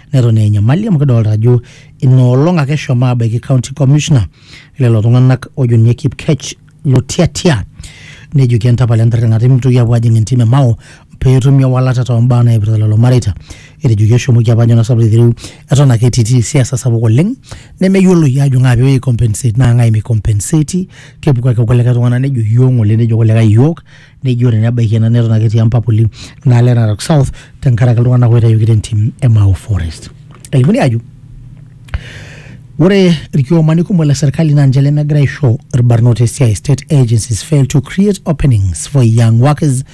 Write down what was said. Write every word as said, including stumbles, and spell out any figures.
netone enyamali amu kidolta ajo inolong ake eshomo abaiki county commissioner lelo tung'anak ojonie Kipkech Lotiatia nejoki entapal entereng'ata mitoki apuo ajing entim emao peetumi ewalata tombaa naipirta lelo mareita etejoki eshomoki apa nyona sabithiru eton ake etii siasa sapuk oleng nemeyiolo ajo ng'ae pee compensate naa ng'ae mi compensate kepuku ake kulikae tung'anak nejo yiok ng'ole nejo kulikae yiok nejo tenebaiki ena neton ake etii ampapuli naale Narok South tenkaraki iltung'anak oitayioki tentim emao forest elimuni ajo ore irkiomani kumok le serikali naa ninche lemegira aisho irbarnot esiai state agencies fail to create openings for young workers